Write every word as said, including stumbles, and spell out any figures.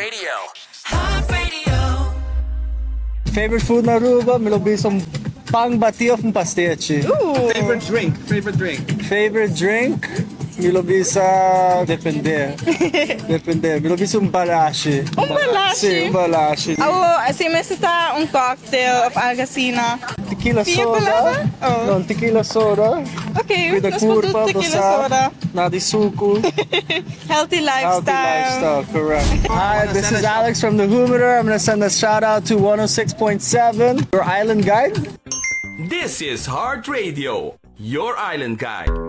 Radio. Heart Radio. Favorite food na Aruba? Milo bisong pang batio from pastiche. Ooh. Favorite drink? Favorite drink? Favorite drink? Milo bisa depende. Depende. Milo bisa um balashi. Um balashi? Sim, um balashi. Oh, assim, mas está um cocktail of Agacina. Tequila Tinha soda. palavra? Oh. Não, tequila soda. Okay, With the nós podemos curva, tequila dosa, soda. nadi suku. Healthy lifestyle. Healthy lifestyle, correct. Hi, this is Alex from the Humidor. I'm gonna send a shout out to one oh six point seven, your island guide. This is Heart Radio, your island guide.